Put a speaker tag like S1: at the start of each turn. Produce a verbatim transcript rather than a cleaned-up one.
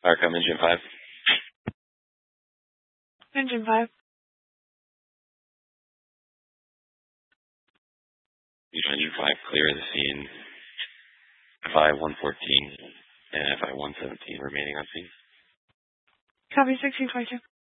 S1: Firecom engine five.
S2: Engine five.
S1: Engine five, clear the scene. F I one fourteen and F I one seventeen remaining on scene.
S2: Copy sixteen twenty-two.